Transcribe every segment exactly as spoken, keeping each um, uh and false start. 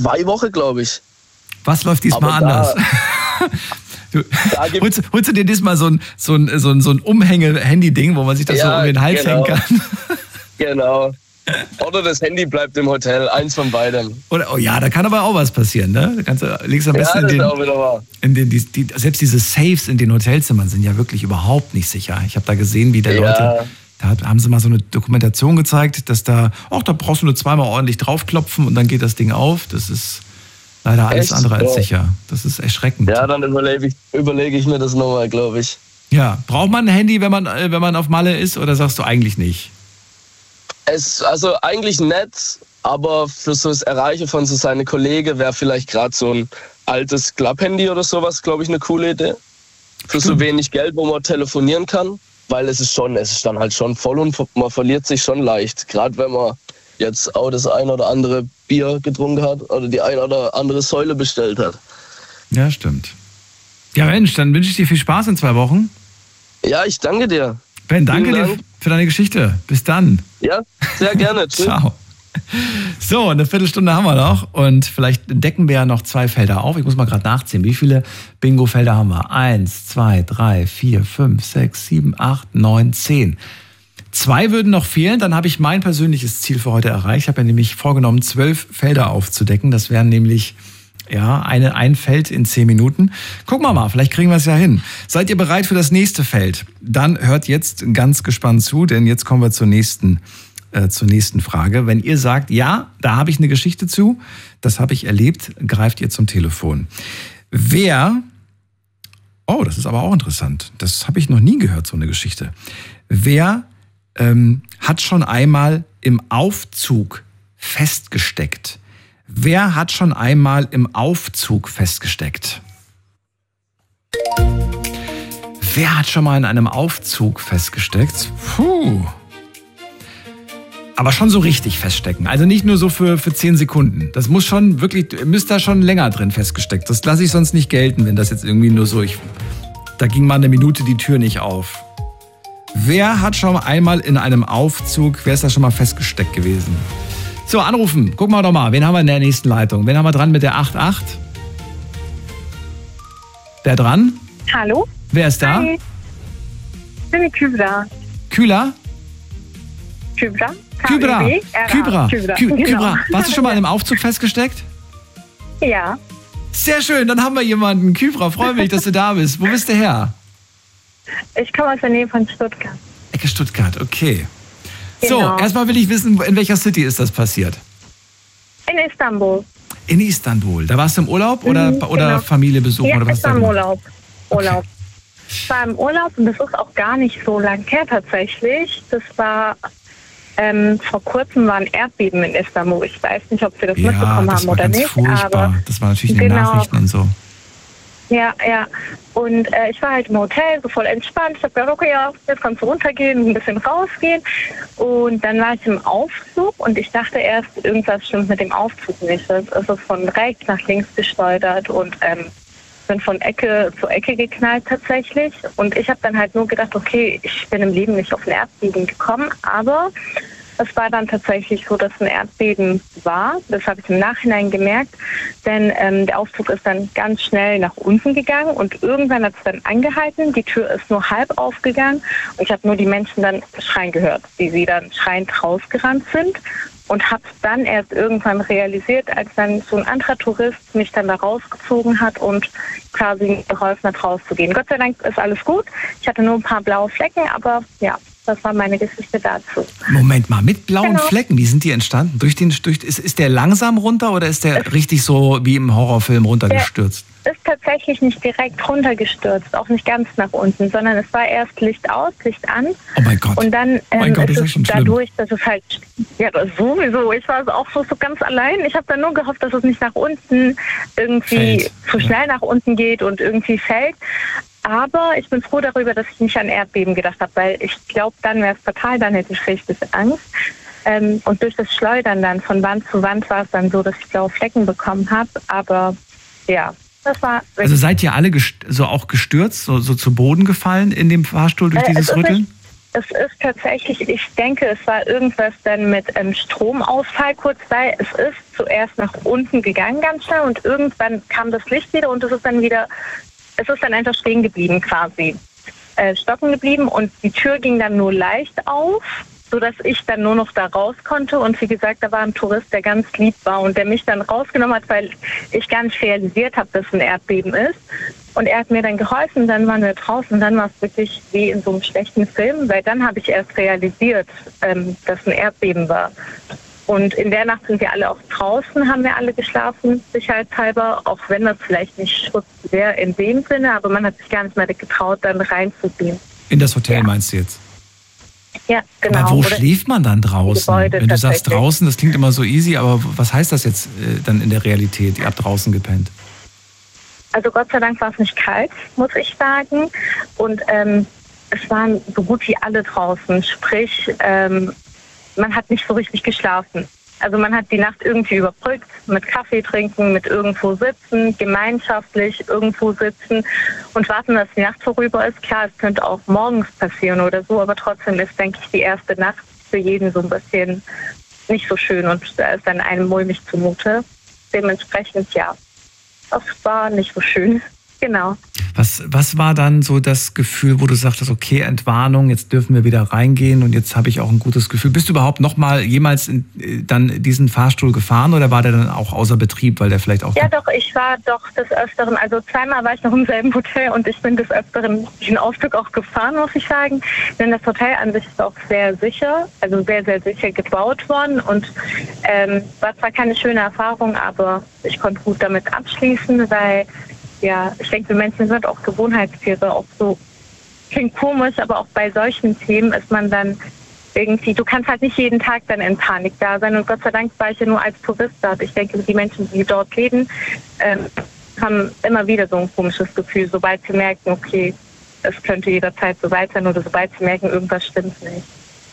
zwei Wochen, glaube ich. Was läuft diesmal anders? Du, holst, holst du dir diesmal so ein, so ein, so ein, so ein Umhänge-Handy-Ding, wo man sich das ja, so um den Hals genau. hängen kann? Genau. Oder das Handy bleibt im Hotel, eins von beiden. Oder, oh ja, da kann aber auch was passieren, ne? Da kannst du, legst am besten ja, das in den, ist auch wieder wahr. In den die, die, selbst diese Safes in den Hotelzimmern sind ja wirklich überhaupt nicht sicher. Ich habe da gesehen, wie der ja. Leute, da haben sie mal so eine Dokumentation gezeigt, dass da, ach, da brauchst du nur zweimal ordentlich draufklopfen und dann geht das Ding auf. Das ist leider alles Echt? andere als sicher. Das ist erschreckend. Ja, dann überlege ich, überlege ich mir das nochmal, glaube ich. Ja, braucht man ein Handy, wenn man, wenn man auf Malle ist, oder sagst du eigentlich nicht? Es, also eigentlich nett, aber für so das Erreichen von so seinen Kollegen wäre vielleicht gerade so ein altes Klapphandy oder sowas, glaube ich, eine coole Idee. Für Stimmt. so wenig Geld, wo man telefonieren kann, weil es ist schon, es ist dann halt schon voll und man verliert sich schon leicht. Gerade wenn man jetzt auch das ein oder andere Bier getrunken hat oder die ein oder andere Säule bestellt hat. Ja, stimmt. Ja, Mensch, dann wünsche ich dir viel Spaß in zwei Wochen. Ja, ich danke dir. Ben, danke Dank. dir für deine Geschichte. Bis dann. Ja, sehr gerne. Tschüss. Ciao. So, eine Viertelstunde haben wir noch und vielleicht decken wir ja noch zwei Felder auf. Ich muss mal gerade nachziehen. Wie viele Bingo-Felder haben wir? Eins, zwei, drei, vier, fünf, sechs, sieben, acht, neun, zehn. Zwei würden noch fehlen, dann habe ich mein persönliches Ziel für heute erreicht. Ich habe ja nämlich vorgenommen, zwölf Felder aufzudecken. Das wären nämlich ja eine, ein Feld in zehn Minuten. Gucken wir mal, vielleicht kriegen wir es ja hin. Seid ihr bereit für das nächste Feld? Dann hört jetzt ganz gespannt zu, denn jetzt kommen wir zur nächsten Äh, zur nächsten Frage. Wenn ihr sagt, ja, da habe ich eine Geschichte zu, das habe ich erlebt, greift ihr zum Telefon. Wer, oh, das ist aber auch interessant, das habe ich noch nie gehört, so eine Geschichte. Wer ähm, hat schon einmal im Aufzug festgesteckt? Wer hat schon einmal im Aufzug festgesteckt? Wer hat schon mal in einem Aufzug festgesteckt? Puh. Aber schon so richtig feststecken. Also nicht nur so für, für zehn Sekunden. Das muss schon wirklich, ihr müsst da schon länger drin festgesteckt. Das lasse ich sonst nicht gelten, wenn das jetzt irgendwie nur so, ich, da ging mal eine Minute die Tür nicht auf. Wer hat schon einmal in einem Aufzug, wer ist da schon mal festgesteckt gewesen? So, anrufen. Gucken wir doch mal, wen haben wir in der nächsten Leitung? Wen haben wir dran mit der acht acht? Wer dran? Hallo. Wer ist da? Hi. Ich bin die Kübra. Kühler? Kübra? Kybra, Kybra, Kybra. Kybra. Genau. Warst du schon mal in einem Aufzug festgesteckt? Ja. Sehr schön, dann haben wir jemanden. Kybra, freue mich, dass du da bist. Wo bist du her? Ich komme aus der Nähe von Stuttgart. Ecke Stuttgart, okay. Genau. So, erstmal will ich wissen, in welcher City ist das passiert? In Istanbul. In Istanbul. Da warst du im Urlaub oder, Mhm, oder genau. Familie besuchen? Ja, oder was ich war im Urlaub. Urlaub. Ich war im Urlaub und das ist auch gar nicht so lang her tatsächlich. Das war... Ähm, vor kurzem war ein Erdbeben in Istanbul. Ich weiß nicht, ob Sie das ja, mitbekommen das haben war oder ganz nicht. Furchtbar. Aber das war natürlich in den genau. Nachrichten und so. Ja, ja. Und äh, ich war halt im Hotel, so voll entspannt. Ich habe gedacht, okay, ja, jetzt kannst du runtergehen, ein bisschen rausgehen. Und dann war ich im Aufzug und ich dachte erst, irgendwas stimmt mit dem Aufzug nicht. Es ist von rechts nach links gesteuert und ähm, bin von Ecke zu Ecke geknallt tatsächlich. Und ich habe dann halt nur gedacht, okay, ich bin im Leben nicht auf ein Erdbeben gekommen, aber es war dann tatsächlich so, dass ein Erdbeben war. Das habe ich im Nachhinein gemerkt, denn ähm, der Aufzug ist dann ganz schnell nach unten gegangen und irgendwann hat es dann angehalten. Die Tür ist nur halb aufgegangen und ich habe nur die Menschen dann schreien gehört, wie sie dann schreiend rausgerannt sind. Und habe es dann erst irgendwann realisiert, als dann so ein anderer Tourist mich dann da rausgezogen hat und quasi mir geholfen hat, rauszugehen. Gott sei Dank ist alles gut. Ich hatte nur ein paar blaue Flecken, aber ja, das war meine Geschichte dazu. Moment mal, mit blauen Genau. Flecken, wie sind die entstanden? Durch den, durch, ist, ist der langsam runter oder ist der richtig so wie im Horrorfilm runtergestürzt? Ist tatsächlich nicht direkt runtergestürzt, auch nicht ganz nach unten, sondern es war erst Licht aus, Licht an. Oh mein Gott. Und dann ähm, oh mein Gott, ist ist das es schon schlimm. dadurch, dass es halt, ja sowieso, ich war auch so, so ganz allein. Ich habe dann nur gehofft, dass es nicht nach unten irgendwie Fällt. zu schnell nach unten geht und irgendwie fällt. Aber ich bin froh darüber, dass ich nicht an Erdbeben gedacht habe, weil ich glaube, dann wäre es fatal, dann hätte ich richtig Angst. Ähm, und durch das Schleudern dann von Wand zu Wand war es dann so, dass ich blaue Flecken bekommen habe. Aber ja, das war... Also seid ihr alle gest- so auch gestürzt, so, so zu Boden gefallen in dem Fahrstuhl durch Äh, dieses es ist Rütteln? nicht- Es ist tatsächlich, ich denke, es war irgendwas dann mit ähm, Stromausfall kurz, weil es ist zuerst nach unten gegangen ganz schnell und irgendwann kam das Licht wieder und es ist dann wieder, es ist dann einfach stehen geblieben quasi, äh, stocken geblieben und die Tür ging dann nur leicht auf, sodass ich dann nur noch da raus konnte und wie gesagt, da war ein Tourist, der ganz lieb war und der mich dann rausgenommen hat, weil ich gar nicht realisiert habe, dass ein Erdbeben ist. Und er hat mir dann geholfen, dann waren wir draußen und dann war es wirklich wie in so einem schlechten Film, weil dann habe ich erst realisiert, ähm, dass ein Erdbeben war. Und in der Nacht sind wir alle auch draußen, haben wir alle geschlafen, sicherheitshalber, auch wenn das vielleicht nicht Schutz wäre in dem Sinne, aber man hat sich gar nicht mehr getraut, dann reinzugehen. In das Hotel ja. meinst du jetzt? Ja, genau. Aber wo Oder schläft man dann draußen? Gebäude, wenn du sagst draußen, das klingt immer so easy, aber was heißt das jetzt äh, dann in der Realität? Ihr habt draußen gepennt. Also Gott sei Dank war es nicht kalt, muss ich sagen. Und ähm, es waren so gut wie alle draußen. Sprich, ähm, man hat nicht so richtig geschlafen. Also man hat die Nacht irgendwie überbrückt mit Kaffee trinken, mit irgendwo sitzen, gemeinschaftlich irgendwo sitzen und warten, dass die Nacht vorüber ist. Klar, es könnte auch morgens passieren oder so, aber trotzdem ist, denke ich, die erste Nacht für jeden so ein bisschen nicht so schön und da ist dann einem mulmig zumute. Dementsprechend, ja. Das war nicht so schön, genau. Was, was war dann so das Gefühl, wo du sagtest, okay, Entwarnung, jetzt dürfen wir wieder reingehen und jetzt habe ich auch ein gutes Gefühl. Bist du überhaupt noch mal jemals in, dann diesen Fahrstuhl gefahren oder war der dann auch außer Betrieb, weil der vielleicht auch... Ja doch, ich war doch des Öfteren, also zweimal war ich noch im selben Hotel und ich bin des Öfteren den Ausflug auch gefahren, muss ich sagen. Denn das Hotel an sich ist auch sehr sicher, also sehr, sehr sicher gebaut worden und ähm, war zwar keine schöne Erfahrung, aber ich konnte gut damit abschließen, weil... Ja, ich denke, wir Menschen sind auch Gewohnheitstiere, auch so klingt komisch, aber auch bei solchen Themen ist man dann irgendwie, du kannst halt nicht jeden Tag dann in Panik da sein und Gott sei Dank war ich ja nur als Tourist da. Ich denke, die Menschen, die dort leben, ähm, haben immer wieder so ein komisches Gefühl, sobald sie merken, okay, es könnte jederzeit so weit sein oder sobald sie merken, irgendwas stimmt nicht.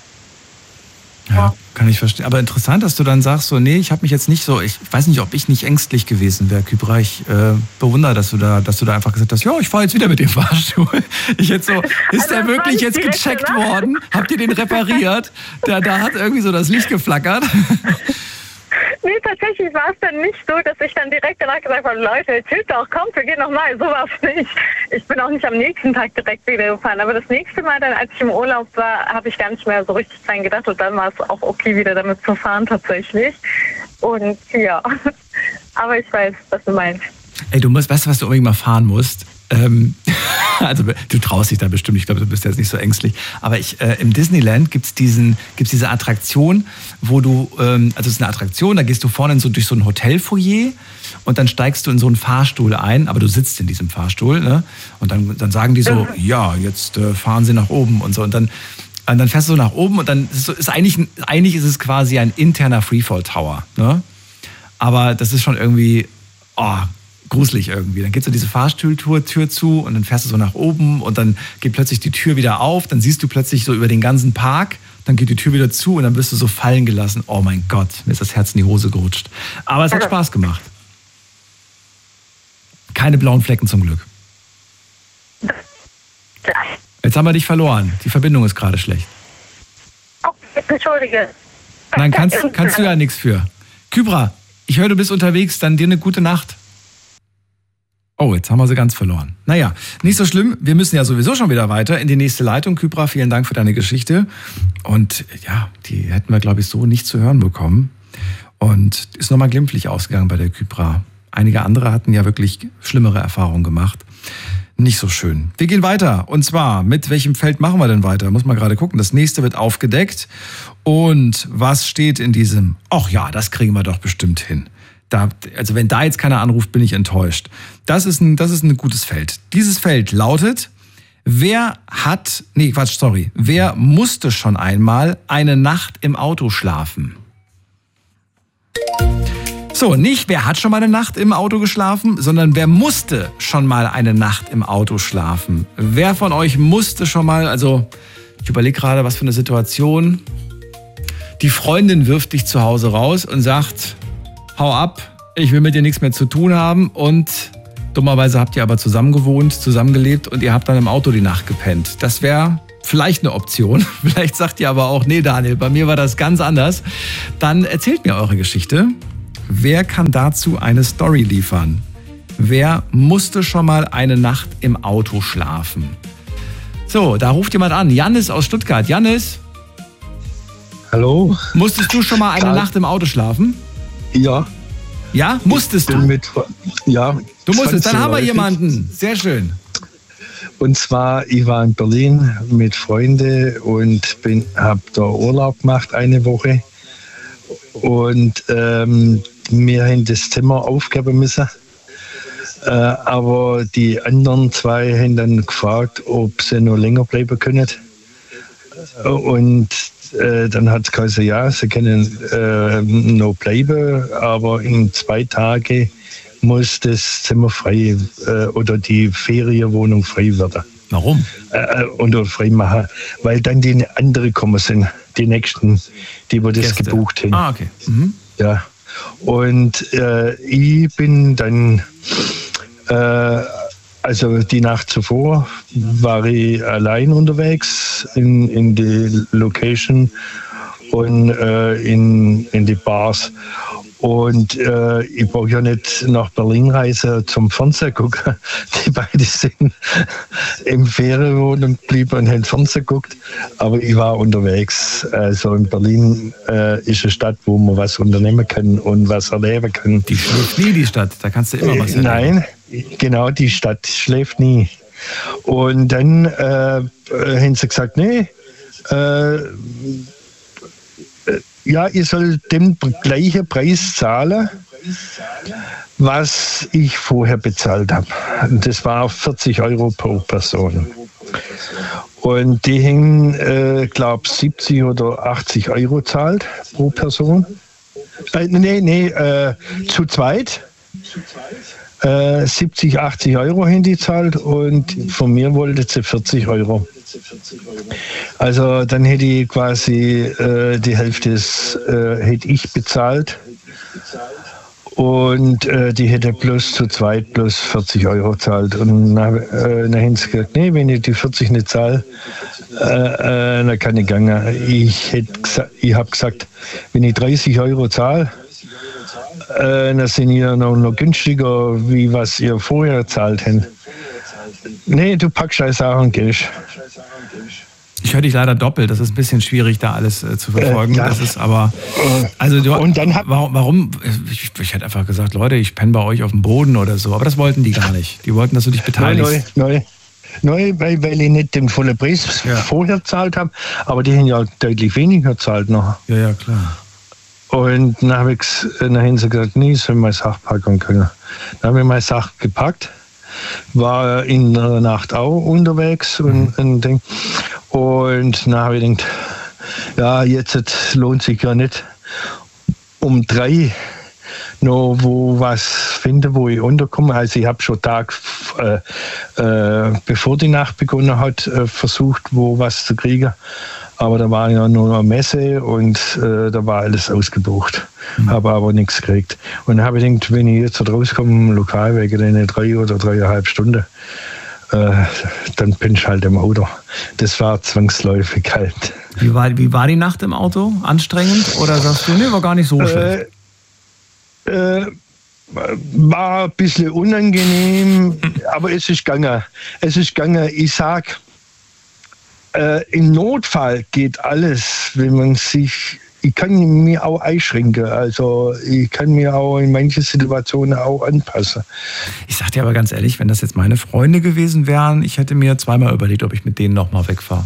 Ja, kann ich verstehen. Aber interessant, dass du dann sagst, so, nee, ich habe mich jetzt nicht so, ich weiß nicht, ob ich nicht ängstlich gewesen wäre, Kybra. Ich äh, bewundere, dass du da, dass du da einfach gesagt hast, ja, ich fahre jetzt wieder mit dem Fahrstuhl. Ich jetzt so, ist also der wirklich jetzt gecheckt gemacht? worden? Habt ihr den repariert? Da, da hat irgendwie so das Licht geflackert. Nee, tatsächlich war es dann nicht so, dass ich dann direkt danach gesagt habe, Leute, jetzt hilft doch, kommt, wir gehen nochmal. So war es nicht. Ich bin auch nicht am nächsten Tag direkt wieder gefahren. Aber das nächste Mal dann, als ich im Urlaub war, habe ich gar nicht mehr so richtig dran gedacht. Und dann war es auch okay, wieder damit zu fahren tatsächlich. Und ja, aber ich weiß, was du meinst. Ey, du musst, weißt du, was du unbedingt mal fahren musst? Ähm, also du traust dich da bestimmt, ich glaube, du bist jetzt nicht so ängstlich. Aber ich, äh, im Disneyland gibt's diesen, gibt's diese Attraktion, wo du, ähm, also es ist eine Attraktion, da gehst du vorne so durch so ein Hotelfoyer und dann steigst du in so einen Fahrstuhl ein, aber du sitzt in diesem Fahrstuhl, ne? Und dann, dann sagen die so, ja, jetzt äh, fahren sie nach oben und so und dann, und dann fährst du so nach oben und dann ist, so, ist eigentlich, eigentlich ist es quasi ein interner Freefall Tower, ne? Aber das ist schon irgendwie, oh, gruselig irgendwie. Dann geht so diese Fahrstuhltür Tür zu und dann fährst du so nach oben und dann geht plötzlich die Tür wieder auf, dann siehst du plötzlich so über den ganzen Park, dann geht die Tür wieder zu und dann wirst du so fallen gelassen. Oh mein Gott, mir ist das Herz in die Hose gerutscht. Aber es hat Spaß gemacht. Keine blauen Flecken zum Glück. Jetzt haben wir dich verloren. Die Verbindung ist gerade schlecht. Oh, entschuldige. Nein, kannst, kannst du ja nichts für. Kybra, ich höre, du bist unterwegs, dann dir eine gute Nacht. Oh, jetzt haben wir sie ganz verloren. Naja, nicht so schlimm. Wir müssen ja sowieso schon wieder weiter in die nächste Leitung. Kybra, vielen Dank für deine Geschichte. Und ja, die hätten wir, glaube ich, so nicht zu hören bekommen. Und ist nochmal glimpflich ausgegangen bei der Kybra. Einige andere hatten ja wirklich schlimmere Erfahrungen gemacht. Nicht so schön. Wir gehen weiter. Und zwar, mit welchem Feld machen wir denn weiter? Muss man gerade gucken. Das nächste wird aufgedeckt. Und was steht in diesem? Ach ja, das kriegen wir doch bestimmt hin. Da, also wenn da jetzt keiner anruft, bin ich enttäuscht. Das ist ein, das ist ein gutes Feld. Dieses Feld lautet, wer hat, nee, Quatsch, sorry, wer musste schon einmal eine Nacht im Auto schlafen? So, nicht wer hat schon mal eine Nacht im Auto geschlafen, sondern wer musste schon mal eine Nacht im Auto schlafen? Wer von euch musste schon mal, also ich überlege gerade, was für eine Situation. Die Freundin wirft dich zu Hause raus und sagt, hau ab, ich will mit dir nichts mehr zu tun haben und dummerweise habt ihr aber zusammen gewohnt, zusammengelebt und ihr habt dann im Auto die Nacht gepennt. Das wäre vielleicht eine Option. Vielleicht sagt ihr aber auch, nee Daniel, bei mir war das ganz anders. Dann erzählt mir eure Geschichte. Wer kann dazu eine Story liefern? Wer musste schon mal eine Nacht im Auto schlafen? So, da ruft jemand an. Jannis aus Stuttgart. Jannis? Hallo? Musstest du schon mal eine Karl. Nacht im Auto schlafen? Ja. Ja? Musstest du? Mit, ja. Du musstest, dann haben wir jemanden. Sehr schön. Und zwar, ich war in Berlin mit Freunden und habe da Urlaub gemacht, eine Woche. Und ähm, wir haben das Zimmer aufgeben müssen. Äh, aber die anderen zwei haben dann gefragt, ob sie noch länger bleiben können. Und äh, dann hat es gesagt, ja, sie können äh, noch bleiben, aber in zwei Tagen muss das Zimmer frei äh, oder die Ferienwohnung frei werden. Warum? Äh, oder frei machen, weil dann die anderen kommen sind, die nächsten, die wir das Gäste. gebucht haben. Ah, okay. Mhm. Ja. Und äh, ich bin dann, äh, also die Nacht zuvor war ich allein unterwegs in, in die Location und äh, in, in die Bars. Und äh, ich brauche ja nicht nach Berlin reisen zum Fernsehen gucken. Die beiden sind im Ferienwohnung geblieben und haben Fernsehen geguckt. Aber ich war unterwegs. Also in Berlin äh, ist eine Stadt, wo man was unternehmen kann und was erleben kann. Die schläft nie, die Stadt. Da kannst du immer was erleben. Nein, genau, die Stadt schläft nie. Und dann äh, haben sie gesagt, nee, äh, ja, ich soll den gleichen Preis zahlen, was ich vorher bezahlt habe. Das war vierzig Euro pro Person. Und die haben, äh, glaube ich, siebzig oder achtzig Euro zahlt pro Person. Äh, nee, nee, äh, zu zweit. Äh, siebzig, achtzig Euro haben die zahlt und von mir wollte sie vierzig Euro. Also dann hätte ich quasi äh, die Hälfte des, äh, hätte ich bezahlt und äh, die hätte bloß zu zweit bloß vierzig Euro gezahlt. Und dann, äh, dann haben sie gesagt, nee, wenn ich die vierzig nicht zahle, äh, äh, dann kann ich gehen. Ich, ich habe gesagt, wenn ich dreißig Euro zahle, äh, dann sind ihr noch, noch günstiger, wie was ihr vorher gezahlt habt. Nee, du packst deine Sachen und gehst. Ich höre dich leider doppelt. Das ist ein bisschen schwierig, da alles äh, zu verfolgen. Äh, ja. Das ist aber. Also du, und dann hab, warum? warum ich, ich hätte einfach gesagt, Leute, ich penne bei euch auf dem Boden oder so. Aber das wollten die gar nicht. Die wollten, dass du dich beteiligst. Neu, neu, neu weil, weil ich nicht den vollen Preis ja. vorher gezahlt habe. Aber die haben ja deutlich weniger gezahlt noch. Ja, ja, klar. Und dann habe ich dann haben sie gesagt, nee, ich soll meine Sache packen können. Dann habe ich meine Sache gepackt. War in der Nacht auch unterwegs und, und, und dann habe ich gedacht, ja, jetzt lohnt sich ja nicht um drei noch wo was finden, wo ich unterkomme. Also ich habe schon Tag äh, äh, bevor die Nacht begonnen hat, äh, versucht, wo was zu kriegen. Aber da war ja nur eine Messe und äh, da war alles ausgebucht. Mhm. Habe aber nichts gekriegt. Und dann habe ich gedacht, wenn ich jetzt da rauskomme im Lokal wegen einer drei oder dreieinhalb Stunden, äh, dann bin ich halt im Auto. Das war zwangsläufig halt. Wie war, wie war die Nacht im Auto? Anstrengend? Oder sagst du, nee, war gar nicht so schlecht? Äh, äh, war ein bisschen unangenehm, aber es ist gegangen. Es ist gegangen. Ich sag, Äh, im Notfall geht alles, wenn man sich, ich kann mir auch einschränken, also ich kann mir auch in manchen Situationen auch anpassen. Ich sag dir aber ganz ehrlich, wenn das jetzt meine Freunde gewesen wären, ich hätte mir zweimal überlegt, ob ich mit denen nochmal wegfahre.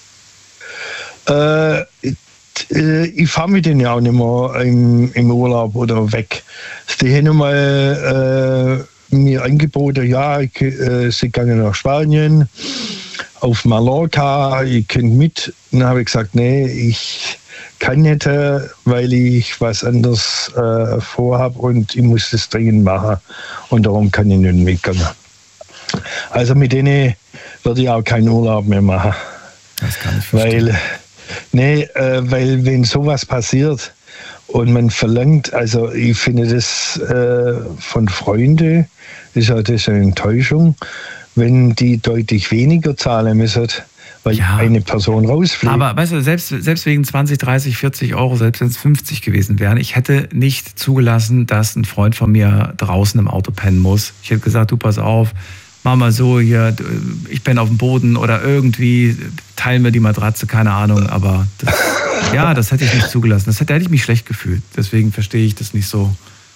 Äh, äh, ich fahre mit denen ja auch nicht mehr im, im Urlaub oder weg. Die haben mal äh, mir angeboten, ja, ich, äh, sie gehen nach Spanien, auf Mallorca, ich könnte mit. Dann habe ich gesagt, nee, ich kann nicht, weil ich was anderes äh, vorhabe und ich muss das dringend machen. Und darum kann ich nicht mitgehen. Also mit denen würde ich auch keinen Urlaub mehr machen. Das kann ich verstehen. Weil, nee, äh, weil wenn sowas passiert und man verlangt, also ich finde das äh, von Freunden, ist ja das eine Enttäuschung, wenn die deutlich weniger zahlen müssen, weil Ja. eine Person rausfliegt. Aber weißt du, selbst, selbst wegen zwanzig, dreißig, vierzig Euro, selbst wenn es fünfzig gewesen wären, ich hätte nicht zugelassen, dass ein Freund von mir draußen im Auto pennen muss. Ich hätte gesagt, du pass auf, mach mal so hier, ich penne auf dem Boden oder irgendwie teilen wir die Matratze, keine Ahnung, aber das, ja, das hätte ich nicht zugelassen. Das hätte, da hätte ich mich schlecht gefühlt. Deswegen verstehe ich das nicht so.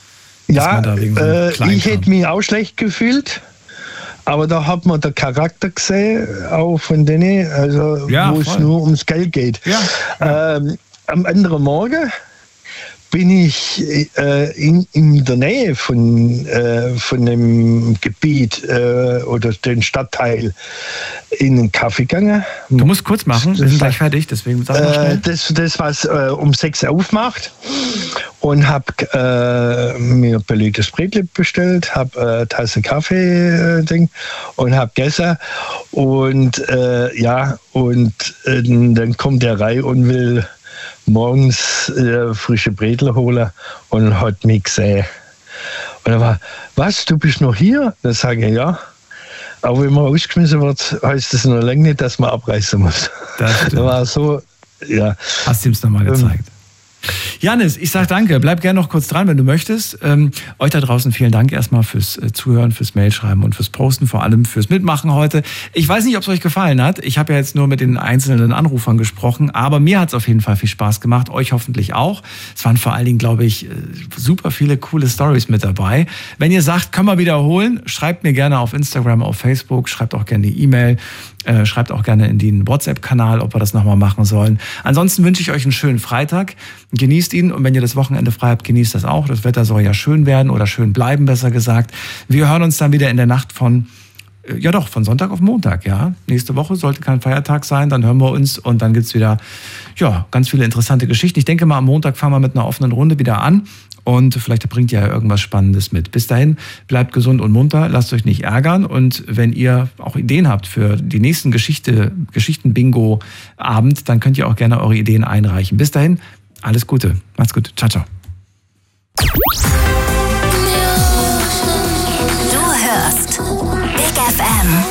Ja, da wegen so einem äh, Kleinkram- ich hätte mich auch schlecht gefühlt, aber da hat man den Charakter gesehen, auch von denen, also Ja, wo es voll. nur ums Geld geht. Ja. Ähm, am anderen Morgen bin ich äh, in, in der Nähe von, äh, von dem Gebiet äh, oder dem Stadtteil in einen Kaffee gegangen. Du musst kurz machen, wir sind gleich fertig, deswegen sag mal Äh, schnell. das, das, was äh, um sechs aufmacht. Und habe äh, mir belegtes Brettli bestellt, habe äh, eine Tasse Kaffee äh, Ding, und habe gegessen. Und äh, ja, und äh, dann kommt der rein und will morgens äh, frische Bretel holen und hat mich gesehen. Und er war, was, du bist noch hier? Dann sage ich, ja. Aber wenn man ausgeschmissen wird, heißt das noch lange nicht, dass man abreißen muss. Das stimmt. Da war so, ja. Hast du ihm es nochmal gezeigt. Janis, ich sag danke. Bleib gerne noch kurz dran, wenn du möchtest. Ähm, euch da draußen vielen Dank erstmal fürs äh, Zuhören, fürs Mailschreiben und fürs Posten, vor allem fürs Mitmachen heute. Ich weiß nicht, ob es euch gefallen hat. Ich habe ja jetzt nur mit den einzelnen Anrufern gesprochen, aber mir hat es auf jeden Fall viel Spaß gemacht. Euch hoffentlich auch. Es waren vor allen Dingen, glaube ich, äh, super viele coole Stories mit dabei. Wenn ihr sagt, können wir wiederholen, schreibt mir gerne auf Instagram, auf Facebook, schreibt auch gerne die E-Mail. Äh, schreibt auch gerne in den WhatsApp-Kanal, ob wir das nochmal machen sollen. Ansonsten wünsche ich euch einen schönen Freitag. Genießt ihn, und wenn ihr das Wochenende frei habt, genießt das auch. Das Wetter soll ja schön werden oder schön bleiben, besser gesagt. Wir hören uns dann wieder in der Nacht von, äh, ja doch, von Sonntag auf Montag, ja. Nächste Woche sollte kein Feiertag sein, dann hören wir uns und dann gibt's wieder, ja, ganz viele interessante Geschichten. Ich denke mal, am Montag fangen wir mit einer offenen Runde wieder an. Und vielleicht bringt ihr ja irgendwas Spannendes mit. Bis dahin, bleibt gesund und munter, lasst euch nicht ärgern. Und wenn ihr auch Ideen habt für die nächsten Geschichte, Geschichten-Bingo-Abend, dann könnt ihr auch gerne eure Ideen einreichen. Bis dahin, alles Gute. Macht's gut. Ciao, ciao. Du hörst Big F M.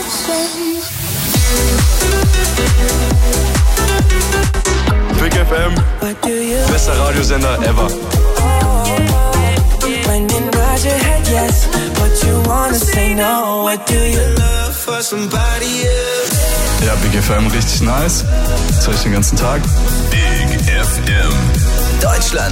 Big F M, bester Radiosender ever. Ja, Big F M, richtig nice. Das höre ich den ganzen Tag. Big F M. Deutschland.